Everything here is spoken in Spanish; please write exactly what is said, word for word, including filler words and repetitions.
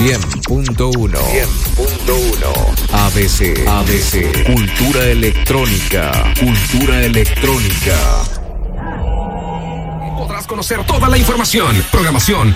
cien punto uno. cien punto uno. A B C. A B C. Cultura electrónica. Cultura electrónica. Podrás conocer toda la información, programación,